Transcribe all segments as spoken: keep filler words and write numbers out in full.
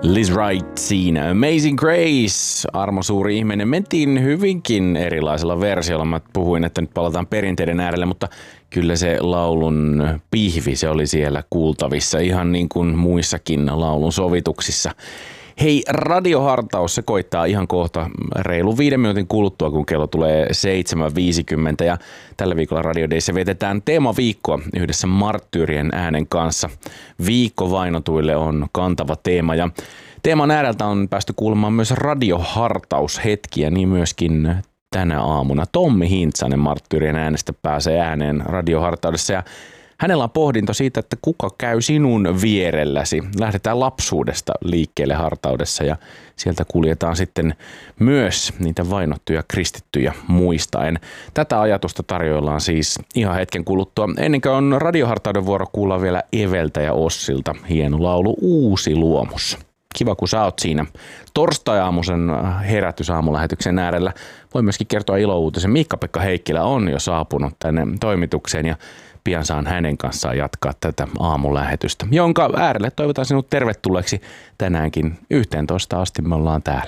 Liz Wright siinä. Amazing Grace, Armo suuri ihminen. Mentiin hyvinkin erilaisella versiolla. Mä puhuin, että nyt palataan perinteiden äärelle, mutta kyllä se laulun pihvi, se oli siellä kuultavissa ihan niin kuin muissakin laulun sovituksissa. Hei, radiohartaus, se koittaa ihan kohta reilu viiden minuutin kuluttua, kun kello tulee seitsemän viisikymmentä. Ja tällä viikolla Radio Dayssä vietetään teemaviikkoa yhdessä Marttyyrien äänen kanssa. Viikko vainotuille on kantava teema ja teeman ääreltä on päästy kuulemaan myös radiohartaushetkiä, niin myöskin tänä aamuna. Tommi Hintsanen Marttyyrien äänestä pääsee ääneen radiohartaudessa ja hänellä on pohdinto siitä, että kuka käy sinun vierelläsi. Lähdetään lapsuudesta liikkeelle hartaudessa ja sieltä kuljetaan sitten myös niitä vainottuja kristittyjä muistaen. Tätä ajatusta tarjoillaan siis ihan hetken kuluttua. Ennen kuin on radiohartauden vuoro, kuullaan vielä Eveltä ja Ossilta hieno laulu Uusi luomus. Kiva, kun sä oot siinä torstai-aamuisen herätysaamulähetyksen äärellä. Voi myöskin kertoa ilouutisen. Miikka-Pekka Heikkilä on jo saapunut tänne toimitukseen ja pian saan hänen kanssaan jatkaa tätä aamulähetystä, jonka äärelle toivotan sinut tervetulleeksi tänäänkin yhteentoista asti me ollaan täällä.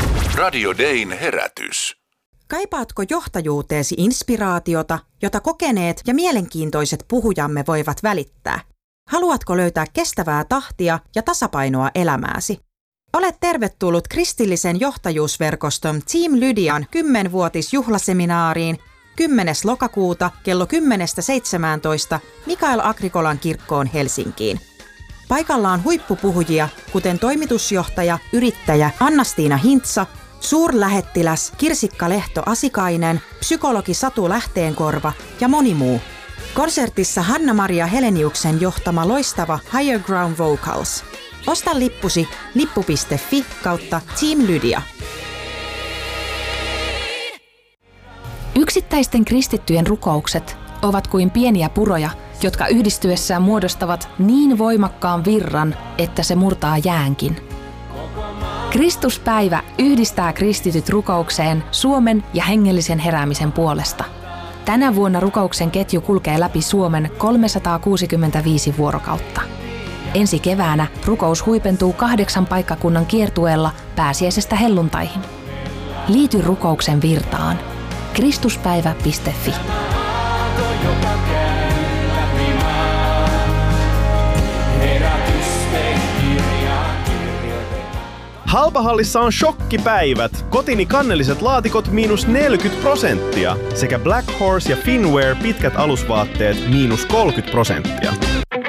Radio Dayn herätys. Kaipaatko johtajuuteesi inspiraatiota, jota kokeneet ja mielenkiintoiset puhujamme voivat välittää? Haluatko löytää kestävää tahtia ja tasapainoa elämääsi? Olet tervetullut kristillisen johtajuusverkoston Team Lydian kymmenvuotisjuhlaseminaariin kymmenes lokakuuta kello kymmenestä seitsemääntoista Mikael Agrikolan kirkkoon Helsinkiin. Paikalla on huippupuhujia, kuten toimitusjohtaja, yrittäjä Anna-Stiina Hintsa, suurlähettiläs Kirsikka Lehto-Asikainen, psykologi Satu Lähteenkorva ja moni muu. Konsertissa Hanna-Maria Heleniuksen johtama loistava Higher Ground Vocals. Osta lippusi lippu piste fi kautta Team Lydia. Yksittäisten kristittyjen rukoukset ovat kuin pieniä puroja, jotka yhdistyessään muodostavat niin voimakkaan virran, että se murtaa jäänkin. Kristuspäivä yhdistää kristityt rukoukseen Suomen ja hengellisen heräämisen puolesta. Tänä vuonna rukouksen ketju kulkee läpi Suomen kolmesataakuusikymmentäviisi vuorokautta. Ensi keväänä rukous huipentuu kahdeksan paikkakunnan kiertueella pääsiäisestä helluntaihin. Liity rukouksen virtaan. kristuspäivä piste fi. Halpahallissa on shokkipäivät. Kotini kannelliset laatikot miinus neljäkymmentä prosenttia sekä Black Horse ja Finwear pitkät alusvaatteet miinus kolmekymmentä prosenttia.